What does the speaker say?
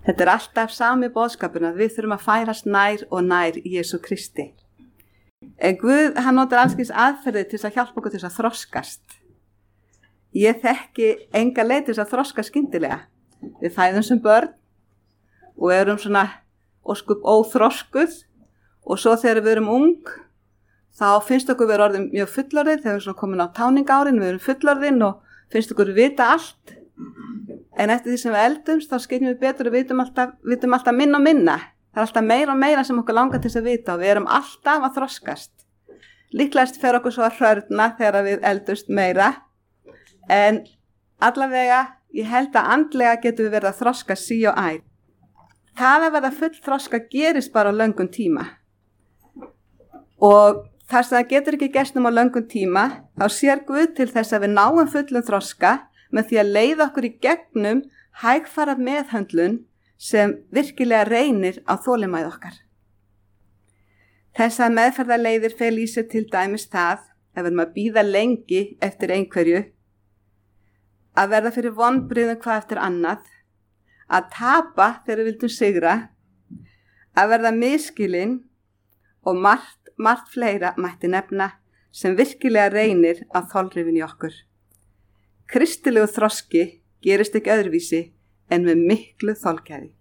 Þetta alltaf sami boðskapurinn að við þurfum að færast nær og nær Jesú Kristi. En Guð, hann notar allskins aðferðir til að hjálpa okkur til að þroskast. Ég þekki enga leið til að þroskast skyndilega. Við fæðum sem börn og erum svona óskup óþroskuð og svo þegar við erum ung, þá finnst okkur við orðin mjög fullorðin, þegar við erum svona komin á táningárin, við erum fullorðin og finnst okkur vita allt. En eftir því sem við eldumst, þá skynjum við betur og vitum alltaf minna og minna. Það alltaf meira og meira sem okkur langar til að vita og við erum alltaf að þroskast. Líklegast fer okkur svo að hrörna þegar við eldumst meira. En allavega, ég held að andlega getum við verið að þroska sí og æ. Það að verða full þroska gerist bara á löngum tíma. Og þar sem það getur ekki gerst á löngum tíma, þá sér Guð til þess að við náum fullum þroska með því að leiða okkur í gegnum hægfara meðhöndlun sem virkilega reynir á þolinmæði okkar. Þessar meðferðarleiðir fel í sér til dæmis það, ef við erum að bíða lengi eftir einhverju, að verða fyrir vonbrigðum hvað eftir annað, að tapa þegar við vildum sigra, að verða misskilin og margt fleira mætti nefna sem virkilega reynir á þolrifin í okkur. Kristilegu þroski gerist ekki öðruvísi en með miklu þolgæði.